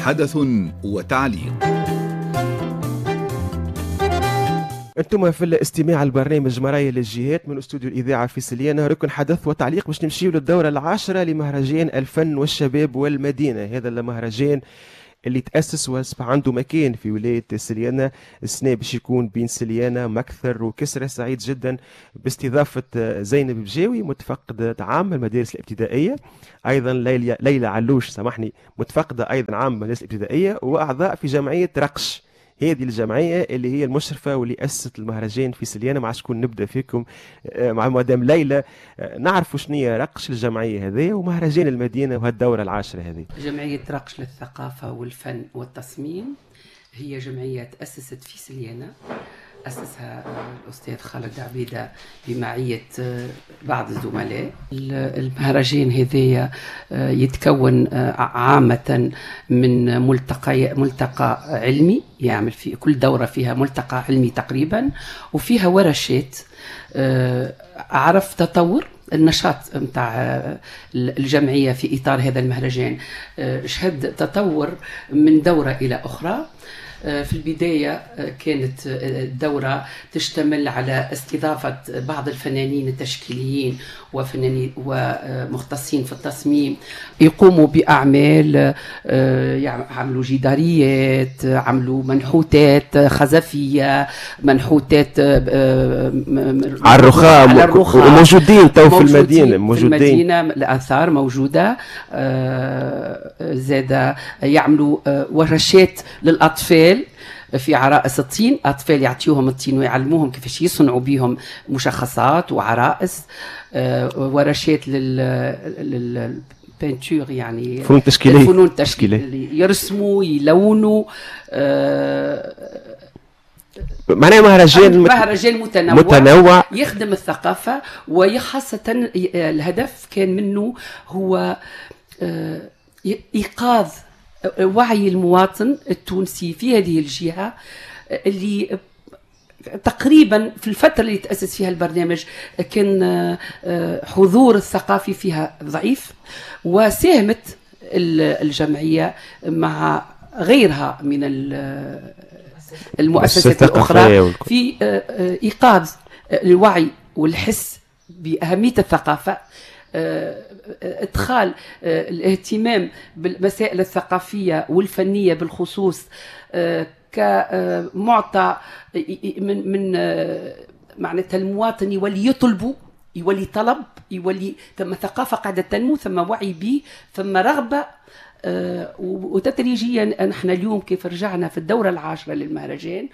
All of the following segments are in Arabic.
حدث وتعليق. انتم في الاستماع البرنامج مرايا للجهات من استوديو الاذاعه في سليانه. ركن حدث وتعليق باش نمشيو للدوره العاشره لمهرجان الفن والشباب والمدينه. هذا المهرجان اللي تأسس واصبح عنده مكان في ولاية سليانة السنة باش يكون بين سليانة مكثر وكسرة. سعيد جدا باستضافة زينب بجاوي متفقدة عام المدارس الابتدائية، أيضا ليلى علوش سامحني متفقدة أيضا عام المدارس الابتدائية، وأعضاء في جمعية رقش. هذه الجمعية اللي هي المشرفة واللي أسست المهرجان في سليانة. مع شكون نبدأ فيكم؟ مع مدام ليلى. نعرف شنو هي رقش الجمعية هذه ومهرجان المدينة وهالدورة العاشرة هذه. جمعية رقش للثقافة والفن والتصميم هي جمعية تأسست في سليانة، أسسها الأستاذ خالد عبيدة بمعية بعض الزملاء. المهرجان هذا يتكون عامة من ملتقى علمي، يعمل في كل دورة فيها ملتقى علمي تقريبا، وفيها ورشات عرف تطور النشاط متاع الجمعية في إطار هذا المهرجان. شهد تطور من دورة إلى أخرى. في البداية كانت الدورة تشتمل على استضافة بعض الفنانين التشكيليين وفنانين ومختصين في التصميم يقوموا بأعمال، عملوا جداريات، عملوا منحوتات خزفية، منحوتات على الرخام وموجودين تو في المدينة. في المدينة الآثار موجودة. زاد يعملوا ورشات للأطفال في عرائس الطين، أطفال يعطيوهم الطين ويعلموهم كيفاش يصنعوا بهم مشخصات وعرائس. ورشات بينتور، يعني فنون تشكيلية، فنون تشكيلية، يرسموا يلونوا. معناه مهرجان متنوع يخدم الثقافة، وخاصة الهدف كان منه هو إيقاظ وعي المواطن التونسي في هذه الجهة اللي تقريبا في الفترة اللي تأسس فيها البرنامج كان حضور الثقافي فيها ضعيف، وساهمت الجمعية مع غيرها من المؤسسات الأخرى في إيقاظ الوعي والحس بأهمية الثقافة، ادخال الاهتمام بالمسائل الثقافية والفنية بالخصوص كمعطى من معناتها المواطن يولي يطلبوا، يولي طلب، يولي ثم ثقافة قاعدة تنمو، ثم وعي به، ثم رغبة. وتدريجيا نحن اليوم كيف رجعنا في الدورة العاشرة للمهرجان،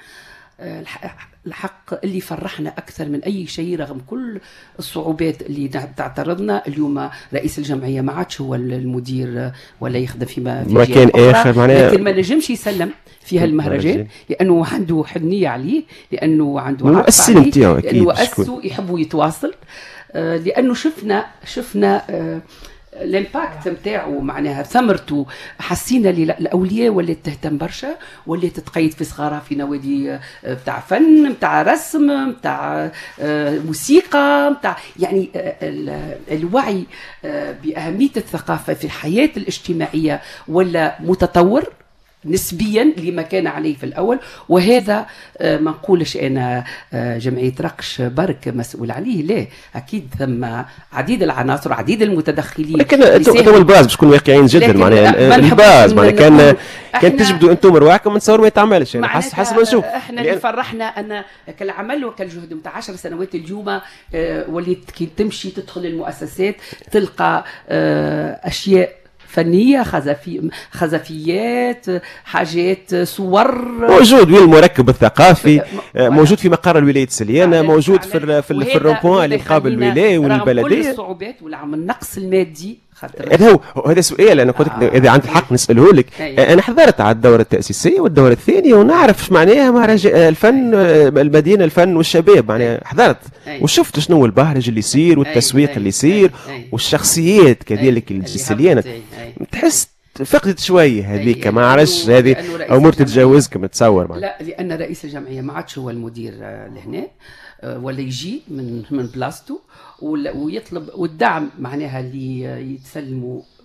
الحق اللي فرحنا أكثر من أي شيء رغم كل الصعوبات اللي تعترضنا. اليوم رئيس الجمعية ما عادش هو المدير ولا يخدم في مكان آخر، لكن ما نجمش يسلم فيها المهرجان لأنه عنده حنية عليه، لأنه عنده عطف عليه، لأنه أسسه يحبوا يتواصل، لأنه شفنا الامباكت نتاعو، معناها ثمرته. حسينا الاولياء ولات تهتم برشا، ولات تتقيد في صغارها في نوادي بتاع فن، بتاع رسم، بتاع موسيقى، بتاع يعني الوعي باهميه الثقافه في الحياه الاجتماعيه ولا متطور نسبيا لما كان عليه في الأول. وهذا ما نقولش أنا جمعية رقش برك مسؤول عليه، لا، أكيد ثم عديد العناصر، عديد المتدخلين. لكن أنتم الباز باش نكونوا واقعيين جدا، معناها الباز معناها كان تجبدوا أنتم رواحكم نتصوروا ما يتعملش، يعني حسب ما نشوف. احنا اللي فرحنا أنا كالعمل وكالجهد نتاع 10 سنوات اليوم وليت كي تمشي تدخل المؤسسات تلقى أشياء فنية، خزفيات، حاجات، صور موجود. والمركب الثقافي موجود في مقر الولاية سليانة، موجود في الرومبوان اللي قابل الولاية والبلدية. كل الصعوبات والعمل النقص المادي. هذا سؤال انا كنت اذا عندي الحق نساله لك. انا حضرت على الدوره التاسيسيه والدوره الثانيه ونعرف ايش معناها مهرجان الفن المدينه، الفن والشباب، معناها حضرت وشفت شنو البهرج اللي يصير والتسويق اللي يصير والشخصيات كذلك السليانه. تحس فقدت شويه هذيك، ما عرفش هذه امور تتجاوزك متصور. لا، لان رئيس الجمعيه ما عادش هو المدير لهنا، ولا يجي من بلاصتو ويطلب والدعم معناها اللي يتسلموا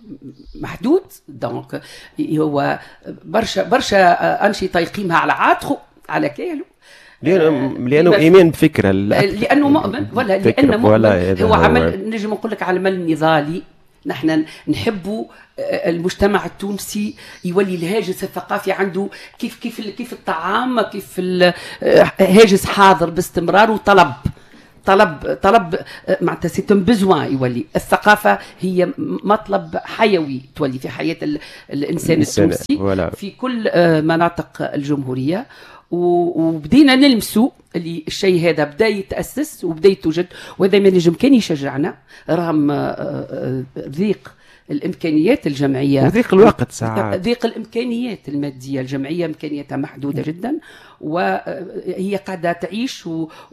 محدود. دونك هو برشا انشطه يقيمها على عاتقه على كاهله، لانه ايمان بفكره، لانه مؤمن ولا لانه مؤمن. هو عمل، نجم نقول لك عمل نضالي. نحن نحبوا المجتمع التونسي يولي الهاجس الثقافي عنده كيف الطعام، كيف هاجس حاضر باستمرار، وطلب معناتها سي ان بيزوان. يولي الثقافه هي مطلب حيوي تولي في حياه الانسان التونسي في كل مناطق الجمهوريه. وبدينا نلمسوا اللي الشيء هذا بدا يتاسس وبدا يتوجد، وهذا ما نجم كان يشجعنا رغم ضيق الامكانيات الجمعيه وضيق الوقت ساعات، ضيق الامكانيات الماديه. الجمعيه امكانياتها محدوده جدا، وهي قاعده تعيش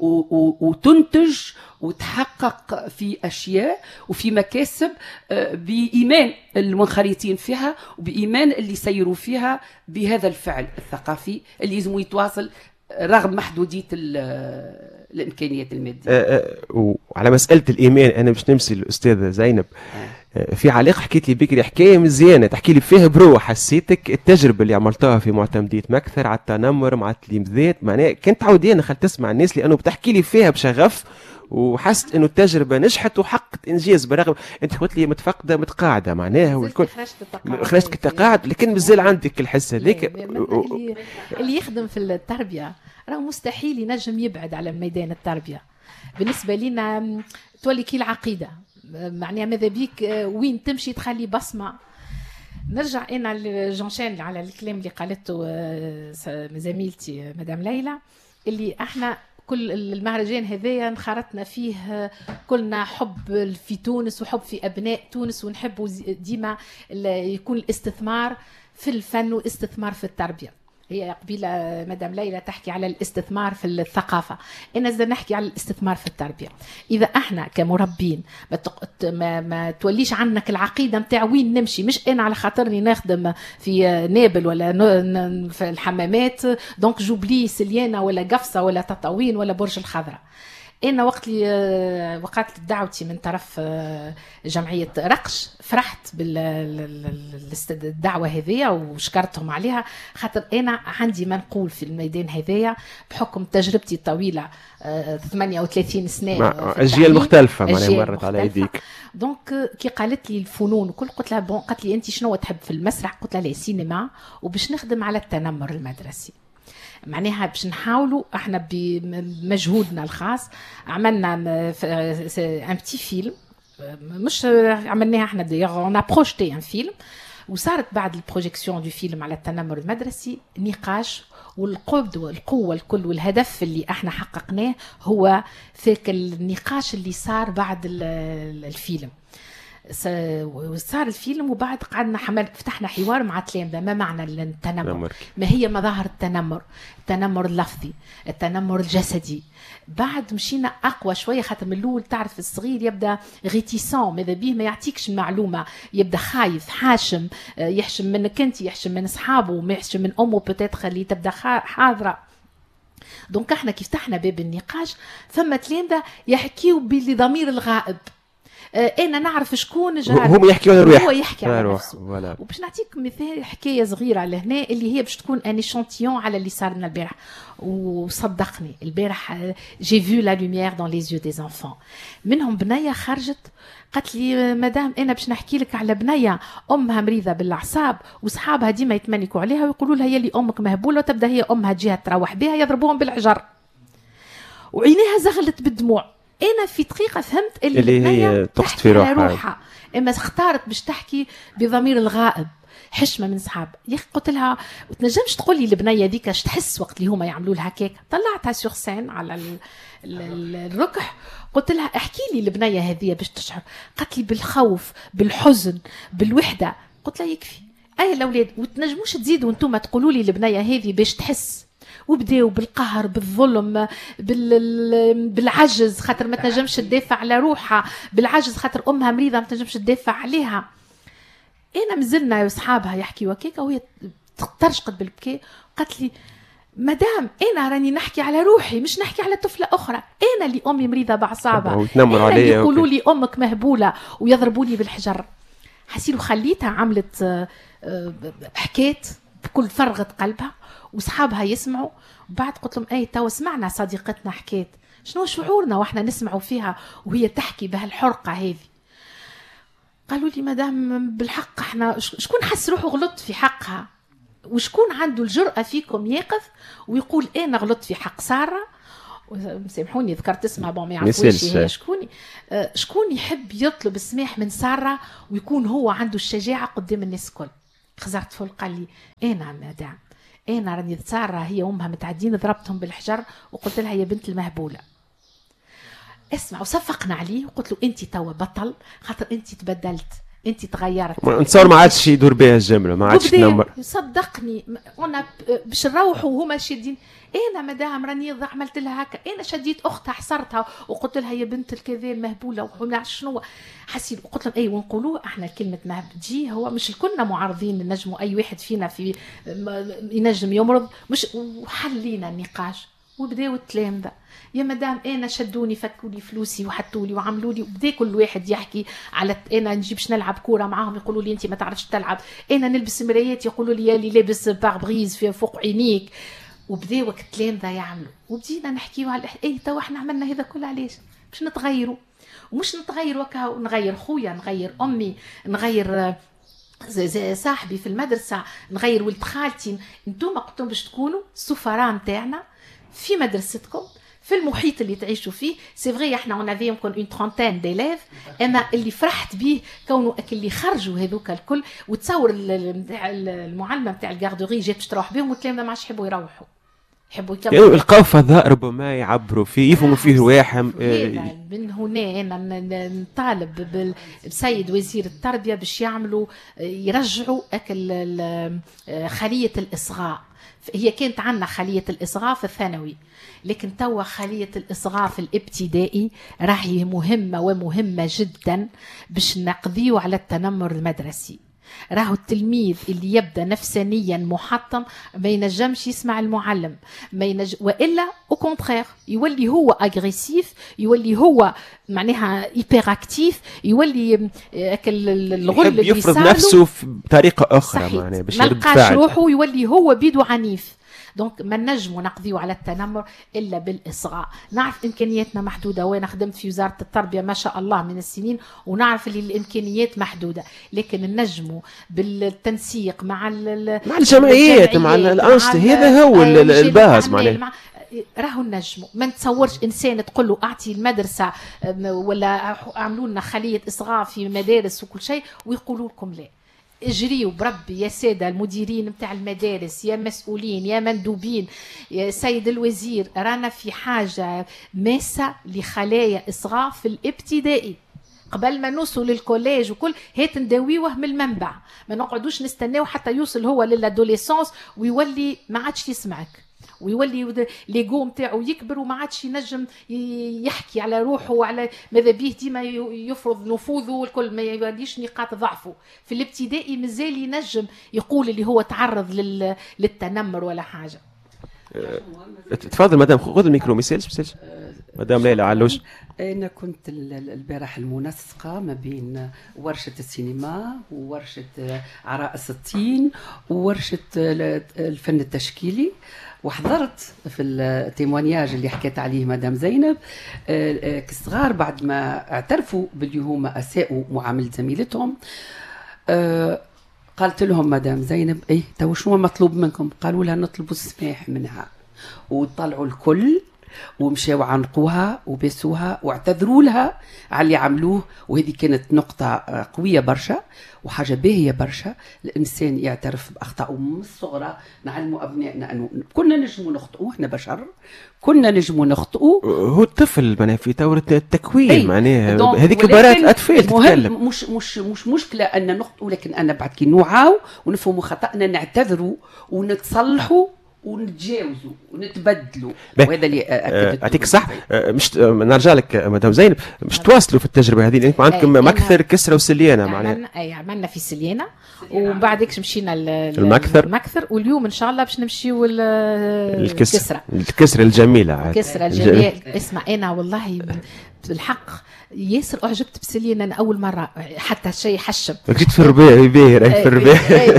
وتنتج وتحقق في اشياء وفي مكاسب بايمان المنخرطين فيها وبايمان اللي يسيروا فيها بهذا الفعل الثقافي اللي لازم يتواصل رغم محدوديه الامكانيات الماديه. وعلى مساله الايمان انا باش نمسي الاستاذه زينب في علاقه حكيت لي بكري حكايه مزيانه تحكي لي فيها بروح. حسيتك التجربه اللي عملتها في معتمديه مكثر على التنمر مع التلميذات، معناها كنت عوديه خلت تسمع الناس لانه بتحكي لي فيها بشغف، وحست انه التجربه نجحت وحققت انجاز. برغم انت قلت لي متفقده متقاعده معناها والكل خرجت كتقاعد، لكن مازال عندك الحس هذيك. اللي يخدم في التربيه راه مستحيل ينجم يبعد على ميدان التربيه. بالنسبه لنا تولي كي العقيده، معناها ماذا بيك وين تمشي تخلي بصمه. نرجع انا لجونشين على الكلام اللي قالته زميلتي مدام ليلى، اللي احنا كل المهرجان هذايا انخرطنا فيه كلنا حب في تونس وحب في ابناء تونس، ونحبوا ديما يكون الاستثمار في الفن واستثمار في التربيه. هي قبيله مدام ليلى تحكي على الاستثمار في الثقافه، انا زاد نحكي على الاستثمار في التربيه. اذا احنا كمربين ما توليش عنك العقيده نتاع وين نمشي، مش انا على خاطرني نخدم في نابل ولا في الحمامات دونك جوبلي سليانه ولا قفصه ولا تطاوين ولا برج الخضراء. أنا وقت دعوتي من طرف جمعية رقش فرحت بالدعوة هذية وشكرتهم عليها، خاطر أنا عندي ما نقول في الميدان هذية بحكم تجربتي الطويلة 38 سنة أجيال مختلفة معناها مرت على يديك. دونك كي قالت لي الفنون وكل قلت لها بون، قالت لي أنت شنو تحب في المسرح؟ قلت لها لا سينما، وباش نخدم على التنمر المدرسي. معناها باش نحاولوا احنا بمجهودنا الخاص عملنا ان بتي فيلم، مش عملناها احنا ديغ اون بروجيتي ان فيلم، وصارت بعد البروجيكسيون دو فيلم على التنمر المدرسي نقاش، والقوة الكل والهدف اللي احنا حققناه هو فيك النقاش اللي صار بعد الفيلم. صار الفيلم وبعد قعدنا فتحنا حوار مع تلامذة ما معنى التنمر، ما هي مظاهر التنمر اللفظي، التنمر الجسدي. بعد مشينا اقوى شويه، خاطر من الاول تعرف الصغير يبدا غيتيسون، ماذا بيه ما يعطيكش معلومه، يبدا خايف حاشم، يحشم منك انت، يحشم من اصحابه، ما يحشم من امه بوتيتر اللي تبدا حاضره. دونك احنا كيف فتحنا باب النقاش ثم تلامذة يحكيوا بضمير الغائب، انا نعرف شكون جاري، هم يحكيوا على روحه، هو يحكي على نفسه. وباش نعطيك مثال حكايه صغيره لهنا اللي هي باش تكون ان ايشانتيون على اللي صار لنا البارح. وصدقني البارح جي فيو لا لوميير دون لي يو دي انفون. منهم بنيه خرجت قالت لي مدام انا باش نحكي لك على بنيه امها مريضه بالاعصاب وصحابها ديما يتمنكوا عليها ويقولوا لها يلي امك مهبوله، وتبدا هي امها تجيها تروح بها يضربوهم بالحجر، وعينيها زغلت بالدموع. أنا في دقيقة فهمت اللي هي تحكي في روحها، إما اختارت باش تحكي بضمير الغائب، حشمة من صحاب. يا أخي قلت لها وتنجمش تقول لي البنية ذيك اش تحس وقت اللي هما يعملوا لها هكاك؟ طلعتها سور سين على الركح، قلت لها احكي لي البنية هذه باش تشعر. قالت لي بالخوف، بالحزن، بالوحدة. قلت لها يكفي أي الأولاد وتنجموش تزيدوا وانتم تقولوا لي البنية هذه باش تحس. وبداوا بالقهر، بالظلم، بالعجز خاطر ما تنجمش تدافع على روحها، بالعجز خاطر امها مريضه ما تنجمش تدافع عليها. انا مازلنا اصحابها يحكيوا هكاك وهي ترشقت بالبكاء. قالت لي مدام انا راني نحكي على روحي مش نحكي على طفله اخرى، انا اللي امي مريضه باعصابها، انا اللي يقولوا لي امك مهبوله ويضربوني بالحجر. حسيلو خليتها عملت حكيت بكل فرغة قلبها وصحابها يسمعوا. وبعد قلت لهم اي توا سمعنا صديقتنا حكيت، شنو شعورنا واحنا نسمعوا فيها وهي تحكي بهالحرقة هذه؟ قالوا لي مدام بالحق احنا شكون حس روحه غلط في حقها، وشكون عنده الجرأة فيكم يقف ويقول انا غلطت في حق سارة. سامحوني ذكرت اسمها بون ما يعرفوش هي شكون يحب يطلب السماح من سارة ويكون هو عنده الشجاعة قدام الناس الكل. خزرت فول قال لي انا مدام انا راني سارة هي امها متعدين ضربتهم بالحجر وقلت لها يا بنت المهبولة اسمع. وصفقنا عليه وقلت له انت توا بطل خاطر انت تبدلت انت تغيرت. نتصور ما عادش يدور بها الجمله ما عادش تنمر. صدقني انا باش نروحوا وهما شادين انا مدام راني عملت لها هكا. انا شديت اختها حصرتها وقلت لها يا بنت الكذا المهبوله وما شنو حسيت. وقلت لهم اي ونقولوا احنا كلمه مهبجي هو مش كلنا معارضين نجموا اي واحد فينا في ينجم يمرض مش. وحلينا النقاش وبداوا التلامذه يا مدام انا شدوني فكوا لي فلوسي وحطوا لي وعملوا لي. وبدا كل واحد يحكي على انا نجيبش نلعب كوره معاهم يقولوا لي انت ما تعرفش تلعب، انا نلبس مرايات يقولوا لي يا اللي لابس باربريز في فوق عينيك. وبداوا التلامذه يعملوا وبدينا نحكيوا على اي توا احنا عملنا هذا كله علاش باش نتغيروا. ومش نتغير وكا نغير خويا نغير امي نغير زي صاحبي في المدرسه نغير ولد خالتي. انتم قلتم باش تكونوا السفراء نتاعنا في مدرستكم في المحيط اللي تعيشوا فيه. سي فغي احنا اون افي يمكن اون ترونتين ديليف. انا اللي فرحت به كونه اللي خرجوا هذوك الكل. وتصور المعلمه نتاع الغاردوري جات باش تروح بهم والتلامذه ما عادش يحبوا يروحوا يحبوا يكملوا يعني لقاو فضاء ربما يعبروا فيه يفهموا فيه رواحهم. من هنا انا نطالب بالسيد وزير التربيه باش يعملوا يرجعوا خليه الاصغاء. هي كانت عندنا خلية الإصغاء في الثانوي لكن توا خلية الإصغاء في الابتدائي راهي مهمة ومهمة جدا باش نقضيو على التنمر المدرسي. راهو التلميذ اللي يبدأ نفسانيا محطم ما ينجمش يسمع المعلم وإلا او كونترير يولي هو اغريسيف يولي هو معناها هيبر اكتيف يولي الغل اللي يفرض نفسه بطريقة أخرى معناها باش يلقاش روحه يولي هو بيدو عنيف. دونك ما نجموا نقضيو على التنمر الا بالاصغاء. نعرف امكانياتنا محدوده وانا خدمت في وزاره التربيه ما شاء الله من السنين ونعرف اللي الامكانيات محدوده لكن نجموا بالتنسيق مع الجمعيات مع الانشطه هذا هو الباز معناها. راهو نجموا ما نتصورش انسان تقول له اعطي المدرسه ولا اعملوا لنا خليه اصغاء في مدارس وكل شيء ويقولوا لكم لا. اجريوا بربي يا سادة المديرين متاع المدارس يا مسؤولين يا مندوبين يا سيد الوزير رانا في حاجة ماسة لخلايا إصغاء في الابتدائي قبل ما نوصل للكوليج وكل هيت نداويوه من المنبع. ما نقعدوش نستناو حتى يوصل هو للادوليسونس ويولي ما عادش يسمعك ويولي ليغو نتاعو يكبر وما عادش ينجم يحكي على روحه وعلى ماذا بيه ديما يفرض نفوذه والكل ما يوليش نقاط ضعفه. في الابتدائي مازال ينجم يقول اللي هو تعرض للتنمر ولا حاجه. تفضل مدام خذ الميكرو ميسالش مدام ليلى علوش. أنا كنت البارح المنسقة ما بين ورشة السينما وورشة عرائس الطين وورشة الفن التشكيلي وحضرت في التيمونياج اللي حكيت عليه مدام زينب كصغار بعد ما اعترفوا باللي هما أساءوا معاملة زميلتهم. قالت لهم مدام زينب ايه تو شنو مطلوب منكم؟ قالوا لها نطلبوا السماح منها وطلعوا الكل ومشاو عنقوها وبسوها واعتذروا لها على اللي عملوه. وهذه كانت نقطة قوية برشا وحاجة باهية برشا. الإنسان يعترف بأخطائه من الصغرى. نعلموا أبنائنا أنه كنا نجموا نخطئوا إحنا بشر كنا نجموا نخطئوا. هو الطفل معناها في دورة التكوين معناها هذه كبارات أطفال تتكلم. مش مشكلة أن نخطئوا لكن أنا بعد كي نوعاو ونفهموا خطأنا نعتذروا ونتصلحوا ونتجاوزوا ونتبدلوا. وهذا اللي اعطيك صح. مش نرجع لك مدام زينب مش تواصلوا في التجربه هذه لانكم عندكم مكثر كسره وسليانه معناها. عملنا في سليانه وبعدك مشينا المكثر واليوم ان شاء الله باش نمشيو الكسره الجميله الكسره الجميله. اسمع انا والله بالحق ياسر اعجبت بسلينا. انا اول مره حتى شيء حشم جيت في الربيع باهر في الربيع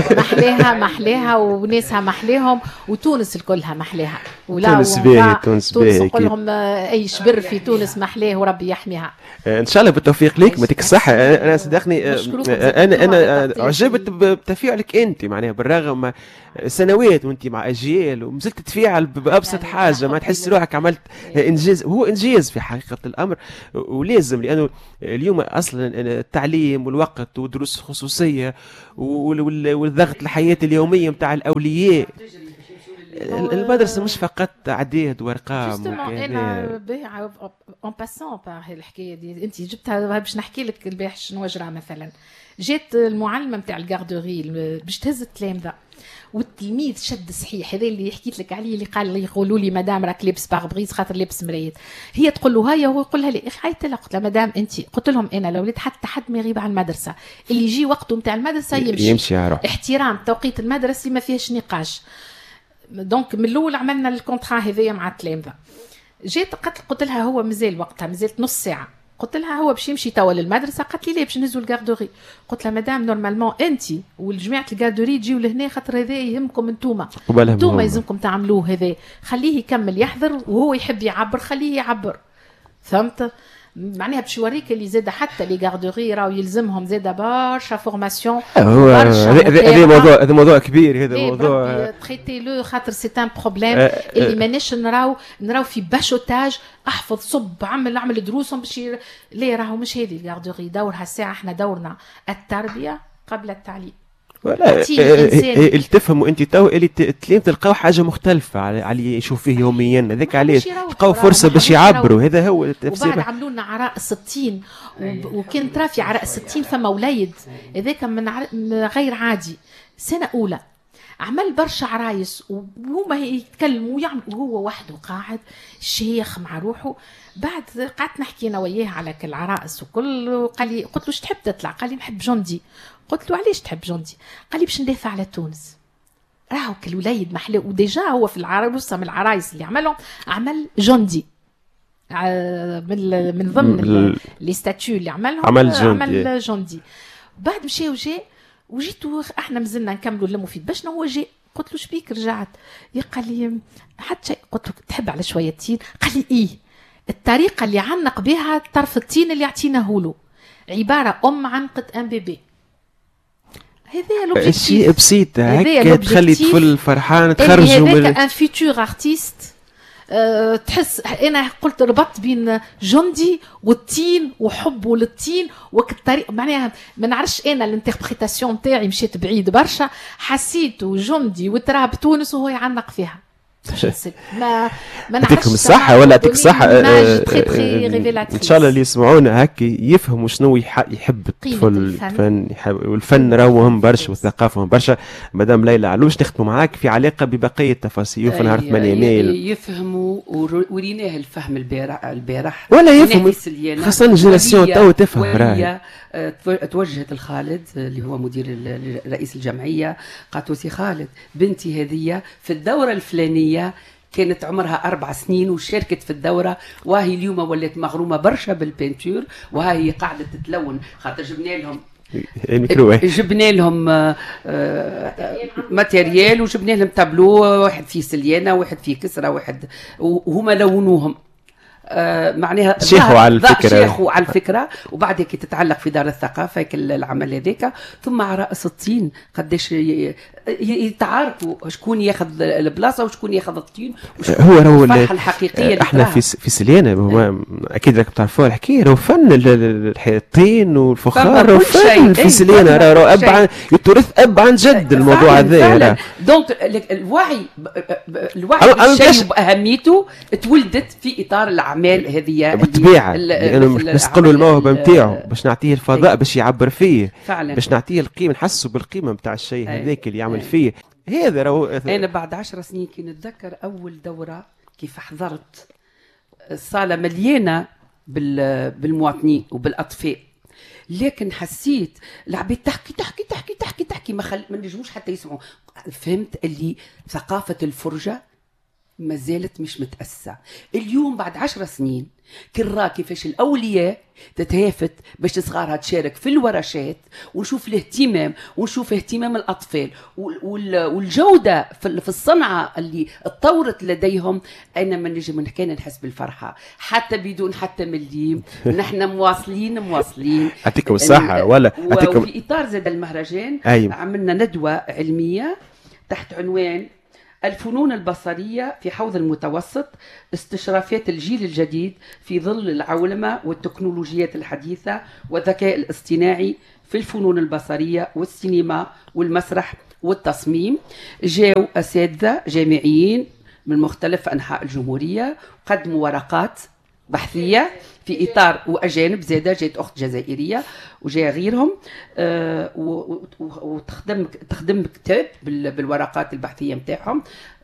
محليها وناسها محليهم وتونس الكلها محليها. ولا تونس باهي تونس نقول لهم اي شبر في تونس محلاه وربي يحميها ان شاء الله. بالتوفيق ليك، يعطيك الصحه. انا صدقني انا عجبت بتفاعلك انت، معناها بالرغم سنوات وانت مع اجيال ومازلت تفاعل بابسط حاجه، ما تحس روحك عملت انجاز. هو انجاز في حقيقه الامر، ولازم، لانه اليوم اصلا التعليم والوقت والدروس الخصوصيه والضغط الحياه اليوميه نتاع الاولياء، المدرسه مش فقط اعداد وارقام. انا اون باسون بار الحكايه دي انت جبتها باش نحكي لك البارح شنو جرى. مثلا جات المعلمه نتاع الكاردوري باش تهز التلامذه، والتلميذ شد صحيح، هذا اللي حكيت لك عليه، اللي قال لي يقولوا لي مدام راك لابس باربريز خاطر لابس مرايات. هي تقول له هيا، وهو يقول لها لي عيطت لها، قلت لها مدام انت، قلت لهم انا الاولاد حتى حد ما يغيب على المدرسه، اللي يجي وقته نتاع المدرسه يمشي احترام التوقيت المدرسي ما فيهش نقاش. دونك من الاول عملنا الكونترا هذايا مع التلامذه. جيت قلت لها هو مازال وقتها، مازالت نص ساعه، قلت لها هو باش يمشي توا للمدرسه، قالت لي ليه باش نهزوا الكاردوري. قلت لها مدام نورمالمون انت والجماعه الكاردوري تجيو لهنا خاطر هذا يهمكم انتوما يلزمكم تعملوه، هذا خليه يكمل يحضر، وهو يحب يعبر خليه يعبر. فهمت معناها؟ باش يوريك اللي زاد حتى لي غاردوري راهو يلزمهم زاد برشا فورماسيون. هذا موضوع كبير، هذا موضوع تريتي لو خاطر سي ان بروبليم اللي ماناش نراو في باشوتاج احفظ صب عمل دروسهم باش ليه راهو مش هذه الغاردوري دورها الساعه. احنا دورنا التربيه قبل التعليم. ولا اللي تفهموا انت تو اللي تلين تلقاو حاجه مختلفه على يشوف فيه يوميا، هذاك علاش تلقاو فرصه باش يعبروا. هذا هو التفسير. وبعد عملوا لنا عراء 60 وكان ترى في عراء 60 فما وليد هذاك من غير عادي. سنه اولى عمل برشا عرايس وهما يتكلموا ويعملوا، وهو وحده قاعد شيخ مع روحه. بعد قعدت نحكي انا وياه على كل عرائس وكل، قال لي، قلت له اش تحب تطلع؟ قال لي نحب جندي. قلت له علاش تحب جندي؟ قال لي باش ندافع على تونس. راهو كل وليد محلاه، وديجا هو في العرايس من العرايس اللي عملهم عمل جندي من ضمن لي ستاتيو اللي عملهم، عمل جندي. بعد مشى وجيتو احنا مازلنا نكملوا نلموا في باش هو جاء. قلت له شبيك رجعت؟ قال لي حتى شيء. قلت له تحب على شويه تين؟ قال لي ايه. الطريقه اللي عنق بها طرف التين اللي عطيناه له عباره عنقه ان بيبي. هذا لوبجيكتيف، شيء بسيط هكا تخلي طفل فرحان تخرجوا من هذاك ان فيتور ارتيست. تحس انا قلت ربطت بين جندي والتين وحبه للتين وكالطريقه، معناها ما نعرفش انا الانتربريتاسيون تاعي مشيت بعيد برشا، حسيته جندي وتراب تونس وهو يعنق فيها. ما يعطيكم الصحة ولا يعطيك الصحة. ان شاء الله اللي يسمعونا هكا يفهموا شنو يحب الطفل. الفن والفن راهو مهم برشا والثقافة مهم برشا. مدام ليلى علوش نختموا معاك في علاقة ببقية التفاصيل في نهار 8 مايو. يفهموا وريناه الفهم البارح ولا يفهموا، خاصة الجينيراسيون تو تفهم. راهي توجهت الخالد اللي هو مدير رئيس الجمعية، قالت سي خالد بنتي هذه في الدورة الفلانية كانت عمرها 4 سنين وشاركت في الدورة، وهي اليوم ولات مغرومة برشا بالبينتور، وهي قاعدة تتلون خاطر جبنا لهم ماتيريال وجبنا لهم تابلو، واحد فيه سليانة واحد فيه كسرة واحد، وهما لونوهم. معناها شيخوا على الفكره. وبعد هيك تتعلق في دار الثقافه كل العمل هذاك. ثم عرائس الطين قداش يتعاركوا شكون ياخذ البلاصه وشكون ياخذ الطين. هو راهو الفرحه الحقيقيه احنا في سليانه اكيد راك تعرفوا الحكايه، راهو فن الطين والفخار وفن في سليانه، راهو التراث اب عن جد الموضوع هذا. دونك الوعي بالشيء باهميته تولدت في اطار الاعمال هذه بالطبيعه، لانه مش نسقلوا الموهبه نتاعو باش نعطيه الفضاء باش يعبر فيه فعلا، باش نعطيه القيمه، نحسه بالقيمه نتاع الشيء هذاك اللي يعمل فيه. هذا راهو انا بعد 10 سنين كي نتذكر اول دوره كيف حضرت الصاله مليانه بالمواطنين وبالاطفاء، لكن حسيت العباد تحكي ما نجموش حتى يسمعوا. فهمت اللي ثقافه الفرجه ما زالت مش متأسسة. اليوم بعد 10 سنين كرا كيفاش الأولياء تتهافت باش صغارها تشارك في الورشات، ونشوف الاهتمام، ونشوف اهتمام الأطفال والجودة في الصنعة اللي اتطورت لديهم. أنا ما نجم كان نحس بالفرحة حتى بدون حتى مليم. نحن مواصلين أعطيكم الصحة. ولا وفي إطار زاد المهرجان عملنا ندوة علمية تحت عنوان الفنون البصرية في حوض المتوسط، استشرافات الجيل الجديد في ظل العولمة والتكنولوجيات الحديثة والذكاء الاصطناعي في الفنون البصرية والسينما والمسرح والتصميم. جاءوا أساتذة جامعيين من مختلف أنحاء الجمهورية، قدموا ورقات بحثية في إطار، وأجانب زادة، جات أخت جزائرية وجاء غيرهم، وتخدم كتاب بالورقات البحثية متاعهم،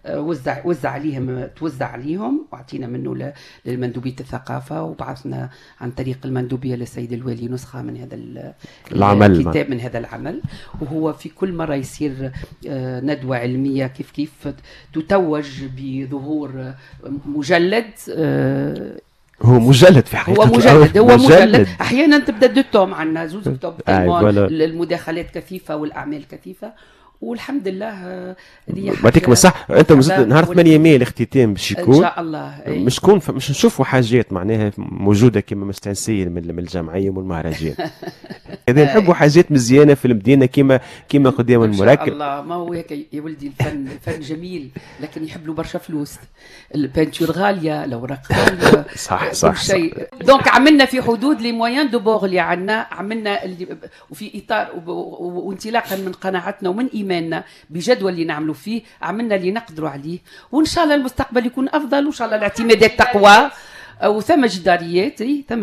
توزع عليهم وعطينا منه للمندوبية الثقافة، وبعثنا عن طريق المندوبية للسيد الوالي نسخة من هذا الكتاب، من هذا العمل. وهو في كل مرة يصير ندوة علمية كيف تتوج بظهور مجلد. هو مجلد في حقيقة، هو مجلد. أحيانا تبدأ دوتوم، عنا زوز كتب، المداخلات كثيفة والأعمال كثيفة، والحمد لله. يعطيكم الصح. انت نهار 8 ماي الاختتام باش يكون ان شاء الله، مش نشوفوا حاجات معناها موجوده كما مستانسين من الجمعيه والمهرجان. اذا نحبوا حاجات مزيانه في المدينه كما قدام المراكب. ان شاء الله. ما هو هيك يا ولدي، الفن جميل لكن يحب له برشا فلوس. البانتور غاليه، الاوراق غاليه. صح شيء. دونك عملنا في حدود لي مويان دو بور اللي عندنا، عملنا اللي وفي اطار وانطلاقا من قناعتنا ومن ايماننا بجدول اللي نعملوا فيه، عملنا اللي نقدروا عليه، وان شاء الله المستقبل يكون افضل، وان شاء الله الاعتمادات تقوى، وثم جداريات،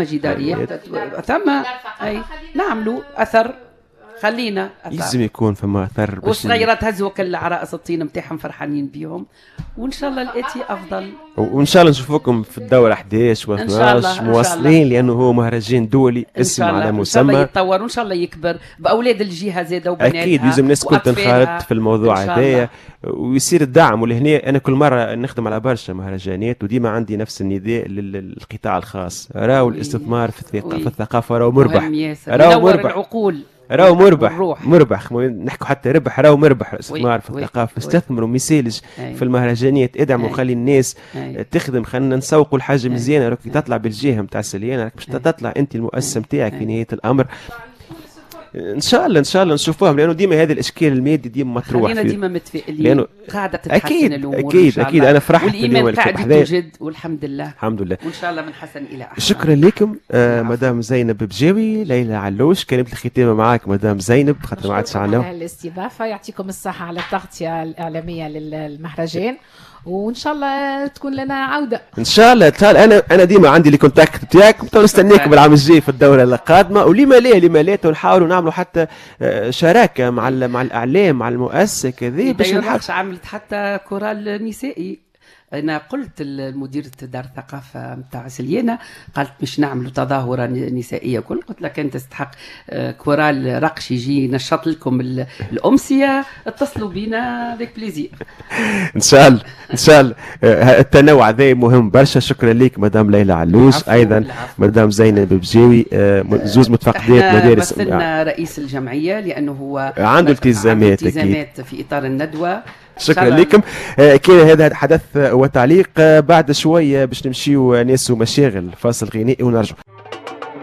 ثم نعملوا اثر. خلينا لازم يكون فما اثر، وصغيرات هزوا العرائس الطين نتاعهم فرحانين بيهم، وان شاء الله الاتي افضل، وان شاء الله نشوفوكم في الدوره 11 و 12 مواصلين، لانه هو مهرجان دولي اسم على مسمى. ان شاء الله يتطور، وان شاء الله يكبر باولاد الجهه زاده وبناتها. اكيد لازم الناس الكل تنخرط في الموضوع هذايا ويصير الدعم. ولهنا انا كل مره نخدم على برشا مهرجانات، وديما عندي نفس النداء للقطاع الخاص. راهو الاستثمار في الثقافه راهو مربح، راهو مربح العقول، راهو مربح نحكوا حتى ربح، راهو مربح. الاستثمار في الثقافه، استثمروا ميسالج في المهرجانات، ادعموا، خلي الناس تخدم. خلينا نسوقوا الحاجه مزيانه. راك تطلع بالجهه نتاع سليانه، راك باش تطلع انت المؤسسه نتاعك في نهايه الامر. ان شاء الله نشوفوهم، لانه ديما هذا الاشكال المادي ديما مطروح فيه، ديما متفائلين، لانه قاعده تتحسن الامور. اكيد انا فرحت والايمان قاعد يوجد، والحمد لله الحمد لله، وان شاء الله من حسن الى احسن. شكرا لكم مدام زينب بجاوي، ليلى علوش، كلمه الختام معاك مدام زينب خاطر ما عادش على الاستضافه. يعطيكم الصحه على التغطيه الاعلاميه للمهرجان، وان شاء الله تكون لنا عوده. ان شاء الله. انا ديما عندي لي كونتاكت بتاعك، نستناكم العام الجاي في الدوره القادمه، ولما لا ونحاولوا نعملوا حتى شراكه مع الاعلام، مع المؤسسه كذا، باش نحاول. عملت حتى كورال نسائي. أنا قلت لمديرة دار الثقافة متاع سليانة، قالت باش نعملوا تظاهرة نسائية كل، قلت لها كان تستحق كورال رقش يجي نشط لكم الأمسية، اتصلوا بينا بك بليزير. إن شاء الله التنوع ذا مهم برشا. شكرا لك مدام ليلى علوش، أيضا مدام زينب بجاوي، زوز متفقدات مدارس. مثلنا رئيس الجمعية لأنه هو عنده التزامات في إطار الندوة. شكرا لكم. كان هذا حدث وتعليق. بعد شوية باش نمشيو ناس ومشاغل، فاصل غنائي ونرجع.